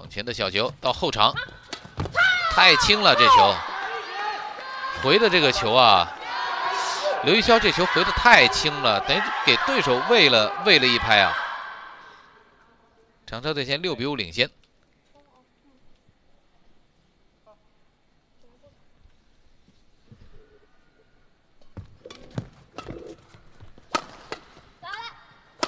往前的小球到后场，太轻了，这球回的这个球啊，刘玉霄这球回的太轻了，等于给对手喂了一拍啊。长沙队先6比5领先。